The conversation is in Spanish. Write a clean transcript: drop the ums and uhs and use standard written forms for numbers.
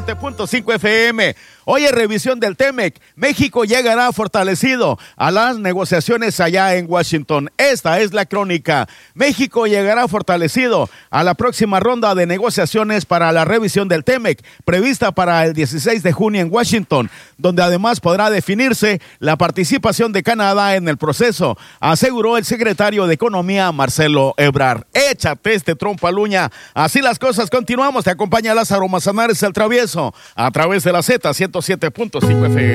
7.5 FM. Hoy en revisión del TEMEC, México llegará fortalecido a las negociaciones allá en Washington. Esta es la crónica. México llegará fortalecido a la próxima ronda de negociaciones para la revisión del TEMEC, prevista para el 16 de junio en Washington, donde además podrá definirse la participación de Canadá en el proceso, aseguró el secretario de Economía, Marcelo Ebrard. Échate este trompaluña. Así las cosas, continuamos. Te acompaña Lázaro Manzanares, el travieso, a través de la Z 107.5 FM.